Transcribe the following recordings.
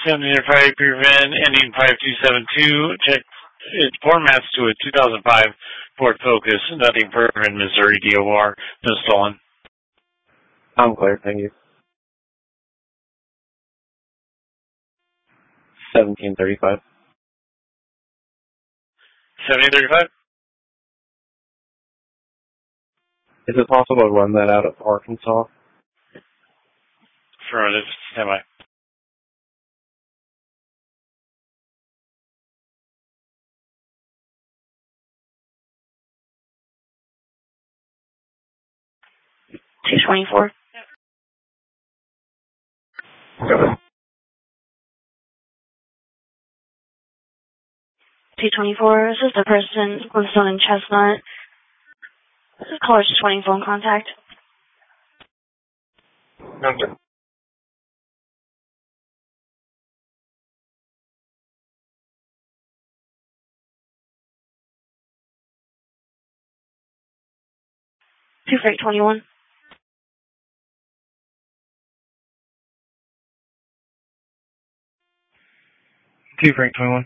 7005 prevent ending 5272. Check it formats to a 2005 Ford Focus. Nothing further in Missouri DOR. No stolen. I'm clear, thank you. 1735. 7035? Is it possible to run that out of Arkansas? Affirmative. Stand by. $224. Go ahead. 224. This is the person, Glenstone and Chestnut. This is caller 20 phone contact. Okay. Two freight 21. Two Frank 21.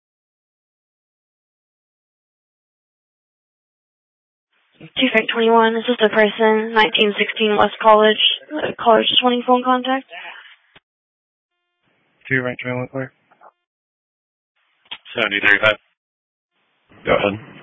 Two freight 21. This is the person, 1916 West College. Caller 20 phone contact. Two Frank 21 clear. 7035. Go ahead.